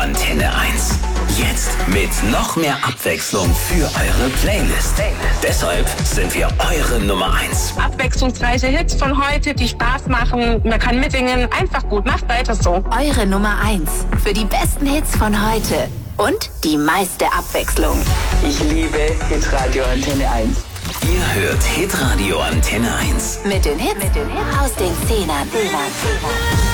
Antenne 1. Jetzt mit noch mehr Abwechslung für eure Playlist. Deshalb sind wir eure Nummer 1. Abwechslungsreiche Hits von heute, die Spaß machen. Man kann mitsingen. Einfach gut. Macht weiter so. Eure Nummer 1 für die besten Hits von heute. Und die meiste Abwechslung. Ich liebe Hitradio Antenne 1. Ihr hört Hitradio Antenne 1. Mit den Hits aus den 10ern.